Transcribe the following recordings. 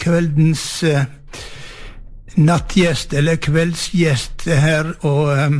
kveldens nattgjest, eller kveldsgjest her, og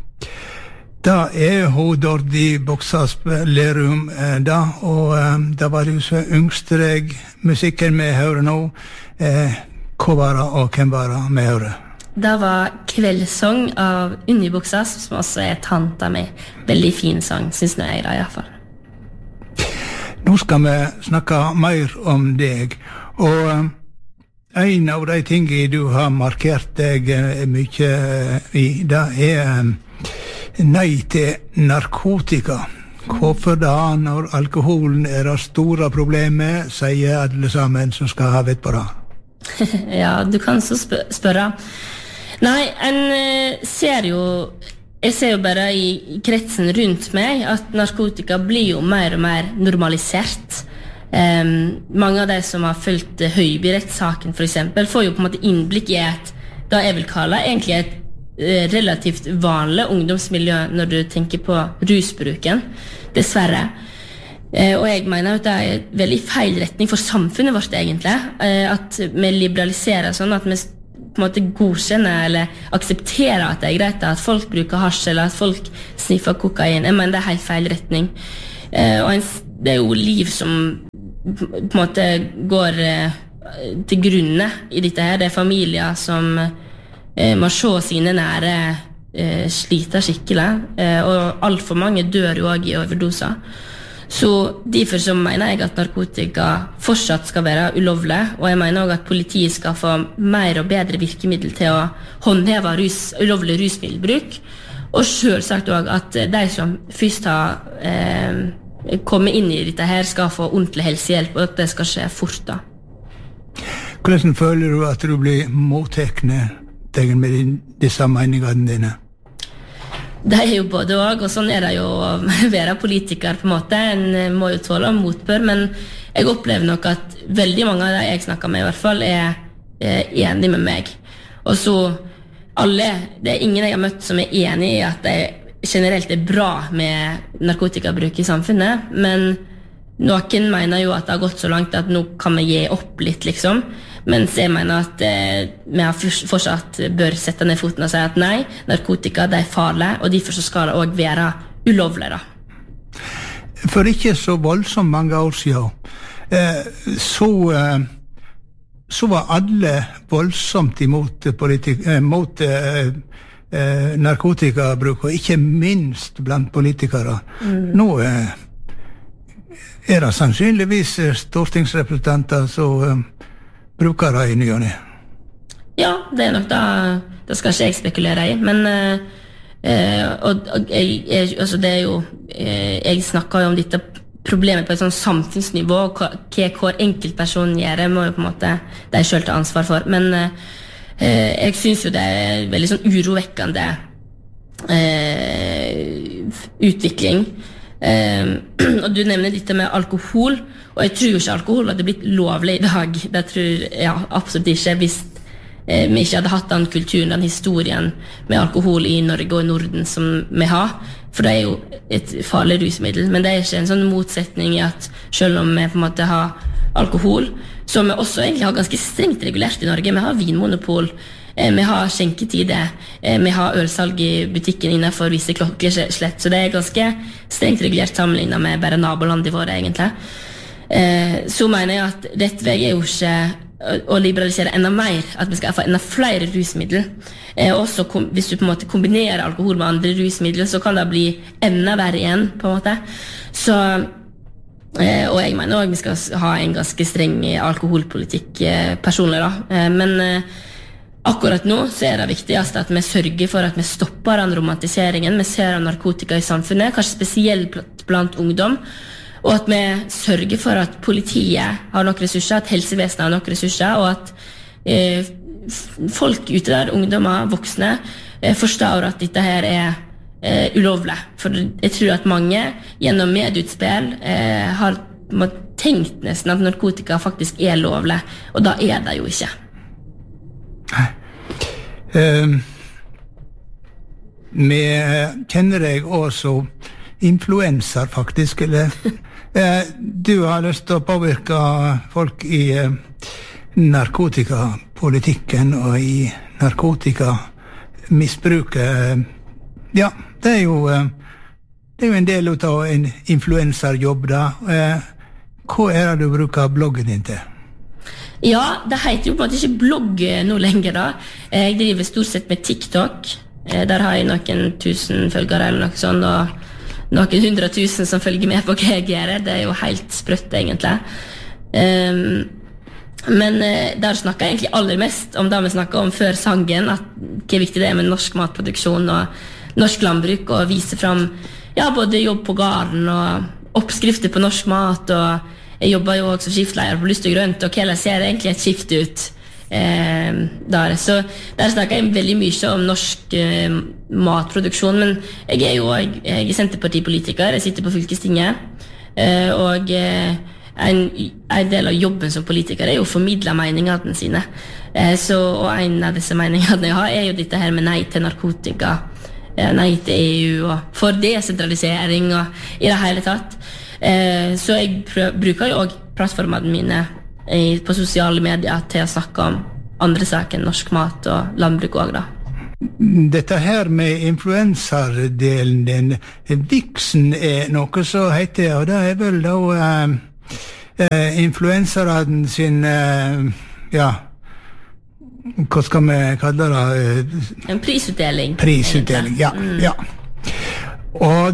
da hun Dordi Boksasp Lerum da, og da var det jo så yngstreg musikken vi hører nå. Hva var det, og hvem var det vi hører? Det var Kveldssång av Unni Boksasp, som også tanta meg. Veldig fin sang, synes jeg da i hvert fall. Nå skal vi snakke mer om deg, og en av de tingene du har markert deg mye i, det nei til narkotika. Hvorfor da, når alkoholen det store problemet, sier alle sammen som skal ha vett på det? Ja, du kan så spørre. Nei, jeg ser jo bare i kretsen rundt meg at narkotika blir jo mer og mer normalisert. Mange av de som har fulgt Høiby-rettssaken for eksempel, får jo på en måte innblikk i da jeg vil kalle egentlig et relativt vanlig ungdomsmiljø når du tenker på rusbruken, dessverre. Og jeg mener at det en veldig feil retning for samfunnet vårt egentlig, at vi liberaliserer sånn at vi på en måte godkjenner eller aksepterer at det greit at folk bruker hasj eller at folk sniffer kokain. Jeg mener det helt feil retning. Og det jo liv som på en måte går til grunne i dette her. Det familier som må se sine nære sliter skikkelig, og alt for mange dør jo også i overdoser. Så derfor så mener jeg at narkotika fortsatt skal være ulovlig, og jeg mener også at politiet skal få mer og bedre virkemiddel til å håndheve ulovlig rusmiddelbruk, og selvsagt også at de som først har kommet inn i dette her skal få ordentlig helsehjelp, og at det skal skje fort da. Hvordan føler du at du blir mottekne med disse meningene dine? Det jo både og sånn det jo å være politiker på en måte. En må jo tåle motbør, men jeg opplever nok at veldig mange av de jeg snakker med i hvert fall enige med meg. Og så det ingen jeg har møtt som enig i at det generelt bra med narkotikabruk i samfunnet, men noen mener jo at det har gått så langt at nå kan vi gi opp litt liksom. Mens jeg mener at vi fortsatt bør sette ned foten og si at nei, narkotika det farlig, og derfor så skal det også være ulovlig da. For ikke så voldsomt mange år siden, så var alle voldsomt imot narkotikabruk, og ikke minst blant politikere. Nå det sannsynligvis stortingsrepresentanter som bruker det i ny og ny. Ja, det nok det skal ikke jeg spekulere i, men altså det jo jeg snakker jo om dette problemet på et sånn samfunnsnivå, hva hver enkeltperson gjør, må jo på en måte de selv ta ansvar for, men jeg synes jo det veldig sånn urovekkende utvikling. Og du nevner dette med alkohol, og jeg tror jo ikke alkohol hadde blitt lovlig i dag. Det tror jeg absolutt ikke hvis vi ikke hadde hatt den kulturen, den historien med alkohol i Norge og Norden som vi har, for det jo et farlig rusmiddel, men det ikke en sånn motsetning i at selv om vi på en måte har alkohol, som vi også egentlig har ganske strengt regulert i Norge. Vi har vinmonopol, vi har skjenketider, vi har ølsalg i butikken innenfor visse klokkeslett, så det ganske strengt regulert sammenlignet med bare nabolandet våre egentlig. Så mener jeg at rett vei jo ikke å liberalisere enda mer, at vi skal få enda flere rusmidler. Også hvis du på en måte kombinerer alkohol med andre rusmidler, så kan det bli enda verre igjen på en måte. Så, og jeg mener også vi skal ha en ganske streng alkoholpolitikk personlig da, men akkurat nå så det viktigst at vi sørger for at vi stopper den romantiseringen vi ser av narkotika i samfunnet, kanskje spesielt blant ungdom, og at vi sørger for at politiet har nok ressurser, at helsevesenet har nok ressurser, og at folk ute der, ungdommer, voksne, forstår at dette her ulovlig. For jeg tror at mange gjennom medieutspill har tenkt nesten at narkotika faktisk lovlig, og da det jo ikke. Vi kjenner deg også influenser faktisk, eller du har lyst til å påvirke folk i narkotikapolitikken og i narkotikamissbruket. Ja, det er jo en del av en influencerjobb da. Hva det du bruker bloggen din til? Ja, det heter jo på en måte ikke blogg nå lenger da. Jeg driver stort sett med TikTok. Der har jeg noen 1000 følgere eller noe sånt, og noen 100 000 som følger med på hva jeg gjør. Det jo helt sprøtt egentlig. Men der snakker jeg egentlig aller mest om det vi snakket om før sangen, at hvor viktig det med norsk matproduksjon og norsk landbruk, og vise fram både jobb på gården og oppskrifter på norsk mat, og jeg jobber jo også skiftleier på Lyst og Grønt, og hvordan ser egentlig et skift ut der. Så der snakker jeg veldig mye om norsk matproduksjon, men jeg er Senterpartipolitiker, jeg sitter på fylkestinget, og en del av jobben som politiker jo å formidle meningene sine. Og en av disse meningene jeg har jo dette her med nei til narkotika, nei til EU og for desentralisering og i det hele tatt. Så jeg bruker jo også plattformene mine på sosiale medier til å snakke om andre saker enn norsk mat og landbruk også da. Dette her med influenserdelen din, Vixen noe så heter, og det vel da influenseren sin, hva skal vi kalle det? En prisutdeling. Prisutdeling, ja. Og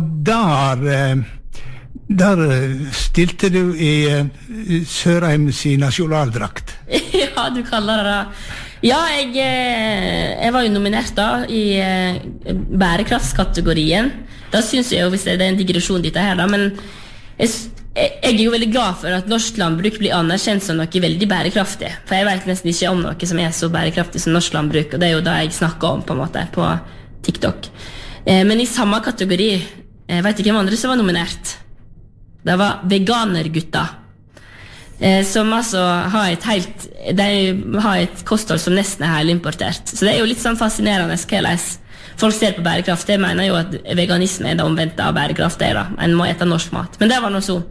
der stilte du i Sørheims nasjonaldrakt. Ja, du kaller det det. Ja, jeg var jo nominert da i bærekraftskategorien. Da synes jeg jo, hvis det en digresjon dette her da, men jeg jo veldig glad for at norsk landbruk blir anerkjent som noe veldig bærekraftig. For jeg vet nesten ikke om noe som så bærekraftig som norsk landbruk, og det jo det jeg snakker om på en måte på TikTok. Men i samme kategori, jeg vet ikke hvem andre som var nominert. Det var veganergutta, som altså har et kosthold som nesten helimportert. Så det jo litt sånn fascinerende hvordan folk ser på bærekraft. Jeg mener jo at veganisme det omvendte av bærekraft. En må ete norsk mat. Men det var noe så.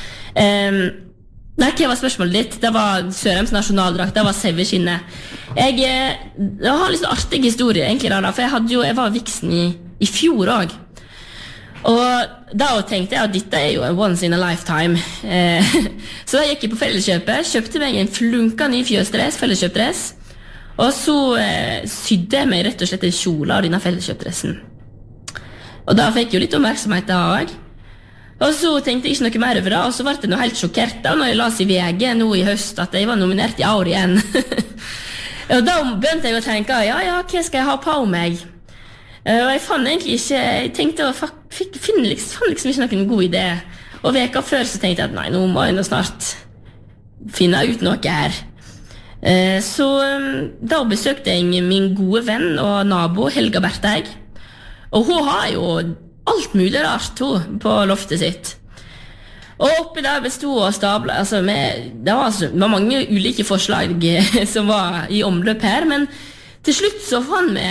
Nei, hva var spørsmålet ditt? Det var Sørheims nasjonaldrakt, det var saueskinnet. Jeg har litt sånn artig historie egentlig da, for jeg var Vixen i fjor også. Og da tenkte jeg at dette jo en once in a lifetime. Så da gikk jeg på Felleskjøpet, kjøpte meg en flunka ny fjøsdress, Felleskjøpdress, og så sydde jeg meg rett og slett en kjole av denne Felleskjøpdressen. Og da fikk jeg jo litt oppmerksomhet da også. Og så tenkte jeg ikke noe mer over det, og så ble jeg noe helt sjokkert da, når jeg las i VG nå i høst at jeg var nominert i år igjen. Og da begynte jeg å tenke, hva skal jeg ha på meg? Og jeg fant egentlig ikke, jeg tenkte å finne liksom ikke noen god idé. Og veka før så tenkte jeg at nei, nå må jeg snart finne ut noe her. Så da besøkte jeg min gode venn og nabo Helga Berteg. Og hun har jo alt mulig rart på loftet sitt. Og oppi der bestod og stablet, det var mange ulike forslag som var i omløp her, men til slutt så fant vi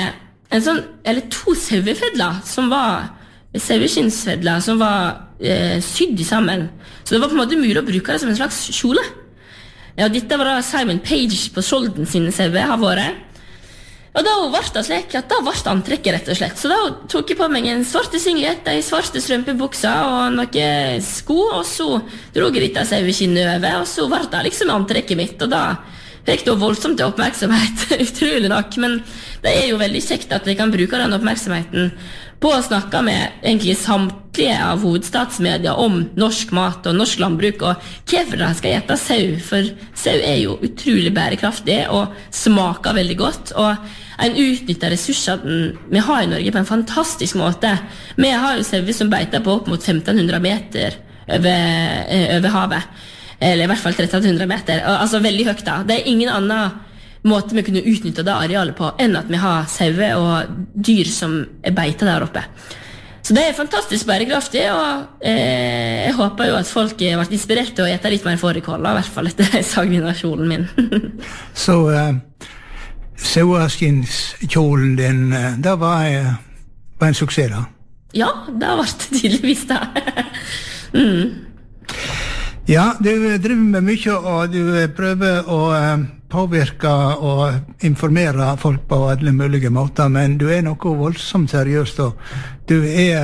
to sauefedler som var saueskinnsfedler som var sydd sammen. Så det var på en måte mulig å bruke det som en slags kjole. Ja, dette var da Simon Page på Skjolden sine sauer har vært. Og da ble det slik at da ble antrekket rett og slett. Så da tok jeg på meg en svarte singlet, en svarte strømpebukser og noen sko, og så drog jeg dette saueskinnet over, og så ble det liksom antrekket mitt, og da fikk det voldsomt oppmerksomhet, utrolig nok, men det jo veldig kjekt at jeg kan bruke den oppmerksomheten på å snakke med egentlig samtlige av hovedstatsmedia om norsk mat og norsk landbruk, og hvorfor de skal ete sau, for sau jo utrolig bærekraftig og smaker veldig godt, og en utnytter ressursene vi har i Norge på en fantastisk måte. Vi har jo sauer som beiter på opp mot 1500 meter over havet, eller i hvert fall 1300 meter, altså veldig høyt da. Det ingen annen måte vi kunne utnytte det arealet på enn at vi har sauer og dyr som beiter der oppe. Så det fantastisk bærekraftig, og jeg håper jo at folk har vært inspirert til å ete litt mer fårikål, i hvert fall etter sagnasjonen min. Så saueskinnkjolen din, det var en suksess da? Ja, det har vært tydeligvis da. Ja, du driver med mye, og du prøver å påvirke og informere folk på alle mulige måter, men du noe voldsomt seriøst, og du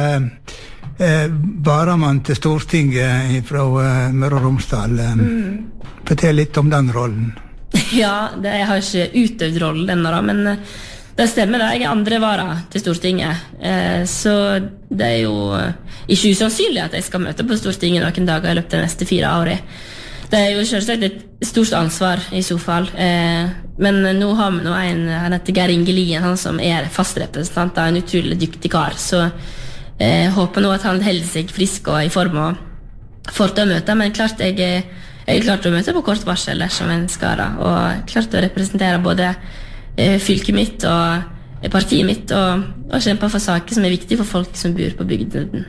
varamann til Stortinget fra Møre og Romsdal. Fortell litt om den rollen. Ja, jeg har ikke utøvd rollen ennå, men det stemmer det. Jeg andre vara til Stortinget. Så det jo ikke usannsynlig at jeg skal møte på Stortinget noen dager i løpet av de neste 4 årene. Det jo selvsagt et stort ansvar i så fall. Men nå har vi han heter Geir Inge Lien, han som fastrepresentant av en utrolig dyktig kar. Så jeg håper nå at han holder seg frisk og i form og får til å møte. Men klart jeg klart å møte på kort varsel som en skara, og klart å representere både fylket mitt og partiet mitt, og kjempe for saker som viktige for folk som bor på bygden.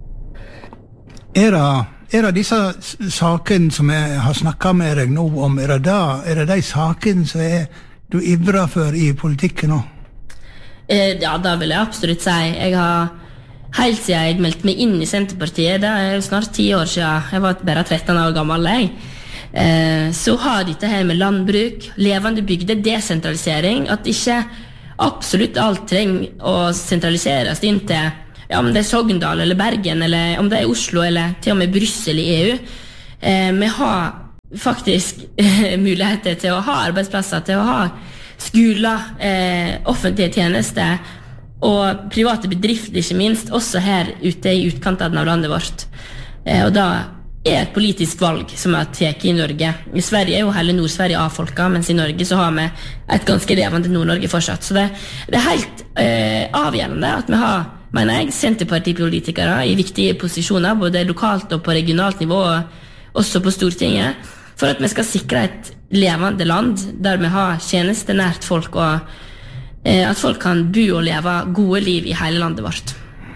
Det disse sakene som jeg har snakket med deg nå om, det de sakene som du ivrer for i politikken nå? Ja, da vil jeg absolutt si. Jeg har helt siden jeg meldte meg inn i Senterpartiet, det jo snart 10 år siden, jeg var bare 13 år gammel, så har dette her med landbruk, levende bygder, desentralisering, at ikke absolutt alt trenger å sentraliseres inn til, ja, om det Sogndal eller Bergen, eller om det Oslo, eller til og med Brussel i EU. Vi har faktisk muligheter til å ha arbeidsplasser, til å ha skoler, offentlige tjenester, og private bedrifter ikke minst, også her ute i utkanten av landet vårt. Og da et politisk valg som tatt i Norge. I Sverige jo hele Nord-Sverige avfolket, mens i Norge så har vi et ganske levende Nord-Norge fortsatt. Så det helt avgjørende at vi har, mener jeg, Senterpartipolitikere i viktige posisjoner, både lokalt og på regionalt nivå, og også på Stortinget, for at vi skal sikre et levende land, der vi har tjenester nært folk, og at folk kan bo og leve gode liv i hele landet vårt.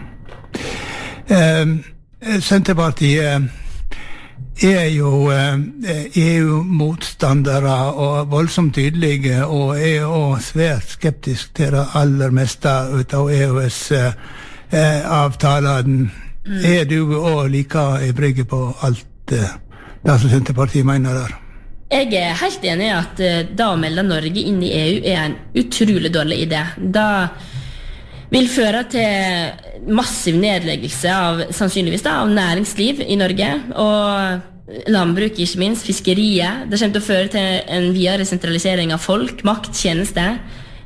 Senterpartiet jo EU-motstandere og voldsomt tydelige, og også svært skeptisk til det aller meste ut av EØS-avtalen. Du også like ivrig på alt det som Senterpartiet mener der? Jeg helt enig i at da å melde Norge inn i EU en utrolig dårlig idé. Da vil føre til massiv nedleggelse av, sannsynligvis da, av næringsliv i Norge, og landbruk, ikke minst, fiskeriet. Det kommer til å føre til en videre sentralisering av folk, makt, tjenester,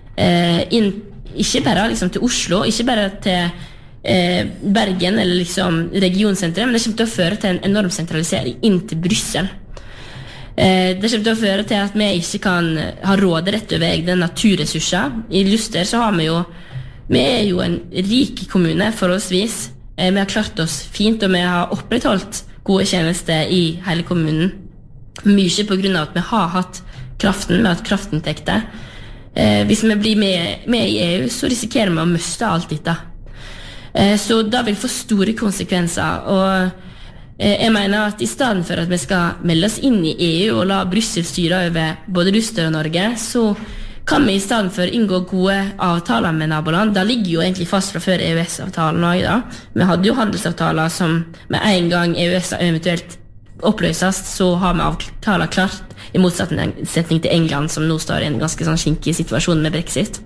ikke bare liksom, til Oslo, ikke bare til Bergen eller liksom, regionsenteret, men det kommer til å føre til en enorm sentralisering inn til Brussel. Det kommer til å føre til at vi ikke kan ha råderett over egne naturressurser. I Luster så har vi jo en rik kommune forholdsvis. Vi har klart oss fint, og vi har opprettholdt gode tjenester i hele kommunen. Mye på grunn av at vi har hatt kraften, vi har hatt kraftinntekter. Hvis vi blir med i EU, så risikerer vi å miste alt dette. Så det vil få store konsekvenser, og jeg mener at i stedet for at vi skal melde oss inn i EU og la Brussel styre over både Luster og Norge, så kan vi i stedet for inngå gode avtaler med naboland. Det ligger jo egentlig fast fra før EØS-avtalen også, da. Vi hadde jo handelsavtaler som med en gang EØS eventuelt oppløses, så har vi avtaler klart, i motsetning til England, som nå står i en ganske sånn skinkig situasjon med Brexit.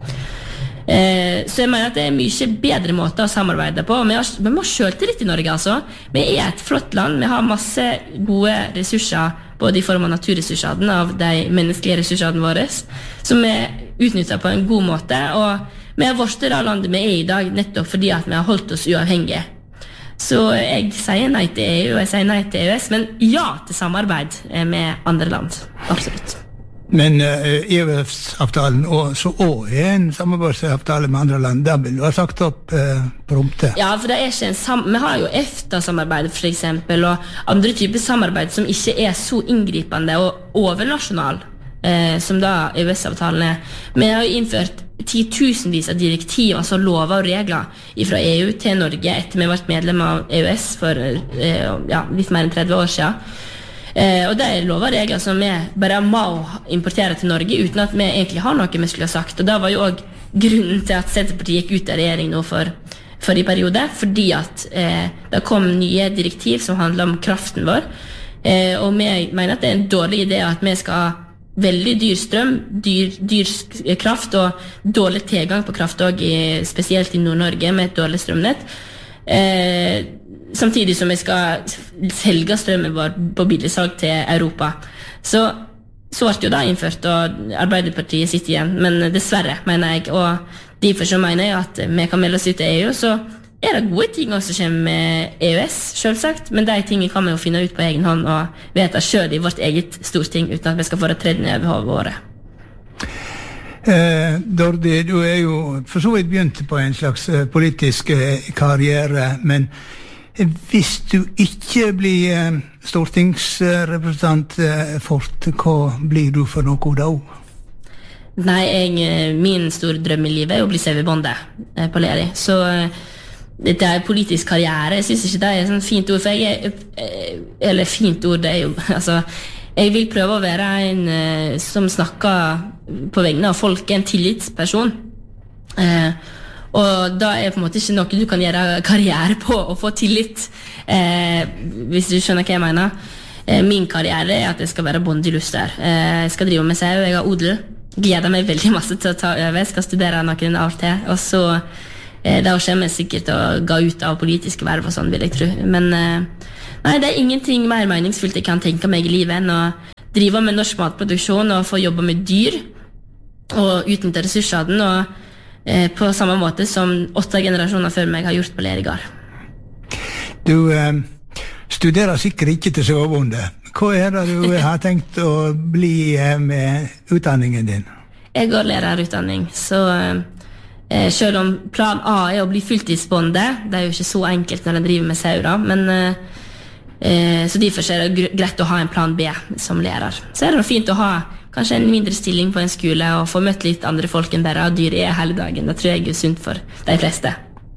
Så jeg mener at det mye bedre måter å samarbeide på. Vi må selvtillit i Norge, altså. Vi et flott land, vi har masse gode ressurser, både i form av naturressursene, av de menneskelige ressursene våre, som vi utnytter på en god måte, og vi har vært det landet vi i dag, nettopp fordi at vi har holdt oss uavhengige. Så jeg sier nei til EU, og jeg sier nei til EØS, men ja til samarbeid med andre land, absolutt. Men EØS-avtalen så også en samarbeidsavtale med andre land, der vil du ha sagt opp prompte. Ja, for det ikke vi har jo EFTA-samarbeid for eksempel, og andre typer samarbeid som ikke så inngripende og overnasjonal, som da EØS-avtalen Vi har jo innført 10.000-vis av direktiv, altså lover og regler fra EU til Norge etter vi ble medlem av EØS for litt mer enn 30 år siden. Og det lover og regler som vi bare må importere til Norge uten at vi egentlig har noe vi skulle ha sagt. Og det var jo også grunnen til at Senterpartiet gikk ut av regjering nå for i periode, fordi at det kom nye direktiv som handler om kraften vår. Og vi mener at det en dårlig idé at vi skal veldig dyr strøm, dyr kraft og dårlig tilgang på kraft også, spesielt i Nord-Norge med et dårlig strømnett. Samtidig som vi skal selge strømmen vår på billigsalg til Europa. Så ble jo da innført, og Arbeiderpartiet sitter igjen, men dessverre, mener jeg, og derfor så mener jeg at vi kan melde oss ut til EU, så det gode ting også som kommer med EØS, selvsagt, men de tingene kan vi jo finne ut på egen hånd og vite selv i vårt eget storting, uten at vi skal få det tredd ned over våre. Dordi, du jo for så vidt begynt på en slags politisk karriere, men hvis du ikke blir stortingsrepresentant fort, hva blir du for noe da? Nei, min store drøm i livet å bli CV-bonde på Leri, så det politisk karriere, jeg synes ikke det et sånn fint ord, for eller fint ord, det jo, altså, jeg vil prøve å være en som snakker på vegne av folk, en tillitsperson, og da på en måte ikke noe du kan gjøre karriere på å få tillit, hvis du skjønner hva jeg mener. Min karriere at jeg skal være bonde i Luster, jeg skal drive med sau, jeg har odel, gleder meg veldig masse til å ta over, jeg skal studere noen år til, og så da kommer jeg sikkert å gå ut av politiske verv og sånn, vil jeg tro. Men nei, det ingenting mer meningsfullt jeg kan tenke meg i livet enn å drive med norsk matproduksjon og få jobbe med dyr og utnytte ressursene, og på samme måte som 8 generasjoner før meg har gjort på Lerigard. Du studerer sikkert ikke til sauebonde. Hva det du har tenkt å bli med utdanningen din? Jeg går lærerutdanning, så selv om plan A å bli fulltidsbonde, det jo ikke så enkelt når en driver med sauer, men så derfor er det greit å ha en plan B som lærer. Så det fint å ha kanskje en mindre stilling på en skole og få møtt litt andre folk enn bare dyr hele dagen. Det tror jeg sunt for de fleste.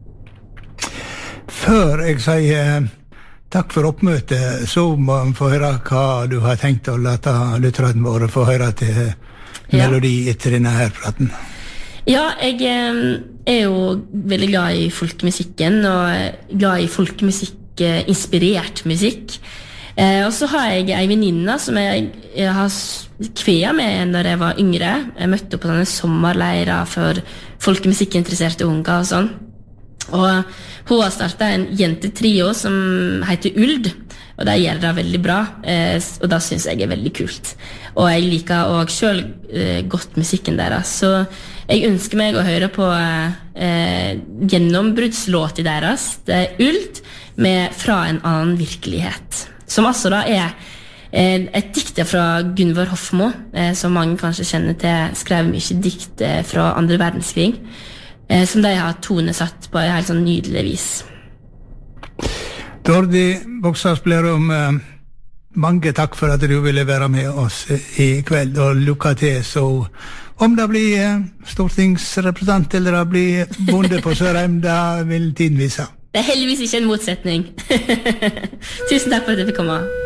Før jeg sier takk for oppmøtet, så må vi få høre hva du har tenkt å late lytterne våre få høre til melodi etter denne her praten. Ja, jeg jo veldig glad i folkemusikken, og glad i folkemusikk-inspirert musikk. Og så har jeg en venninne som jeg har kvea med når jeg var yngre. Jeg møtte på sånne sommerleirer for folkemusikkinteresserte unger og sånn. Og hun har startet en jentetrio som heter Uld, og det gjør det veldig bra, og det synes jeg veldig kult. Og jeg liker også selv godt musikken deres, så jeg ønsker meg å høre på gjennombruddslåt i deres. Det Uld med Fra en annen virkelighet, som altså da et dikt fra Gunvor Hofmo, som mange kanskje kjenner til, skrev mye dikt fra andre verdenskrig, som de har tonesatt på helt sånn nydelig vis. Dordi Boksås-Blerum, mange takk for at du ville være med oss i kveld, og lykke til. Så om det blir stortingsrepresentant eller det blir bonde på Sørheim, det vil tiden vise. Det heldigvis ikke en motsetning. Tusen takk for at jeg fikk komme.